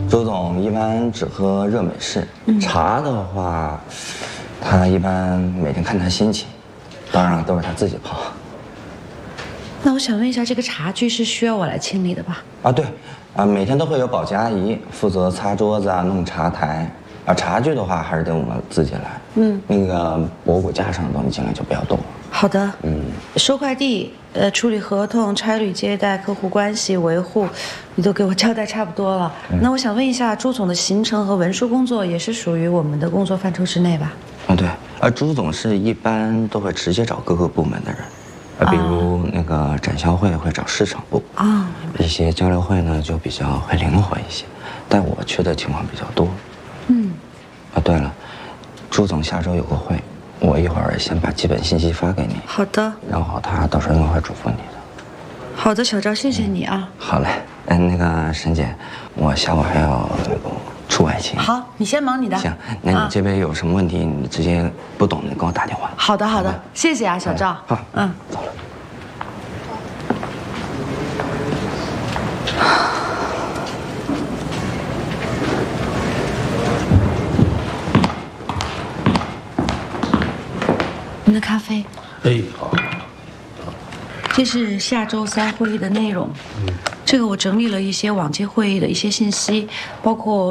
周总一般只喝热美式，茶的话，他一般每天看他心情，当然都是他自己泡。 那我想问一下，这个茶具是需要我来清理的吧？ 啊，对，每天都会有保洁阿姨负责擦桌子啊、弄茶台。茶具的话还是得我们自己来。那个博古架上的东西尽量就不要动了。 好的。收快递、处理合同、差旅接待、客户关系维护，你都给我交代差不多了。那我想问一下，朱总的行程和文书工作也是属于我们的工作范畴之内吧？ 对，朱总是一般都会直接找各个部门的人。比如那个展销会会找市场部一些交流会呢就比较会灵活一些，但我去的情况比较多。对了，朱总下周有个会，我一会儿先把基本信息发给你。好的。然后他到时候应该会嘱咐你的。 好的，小赵，谢谢你啊。 好嘞，那个沈姐，我下午还要出外勤。 好，你先忙你的。 行，那你这边有什么问题，你直接不懂的跟我打电话。 好的，好的，谢谢啊，小赵。 好，走了。 您的咖啡。 好。 这是下周3会议的内容。这个我整理了一些往届会议的一些信息，包括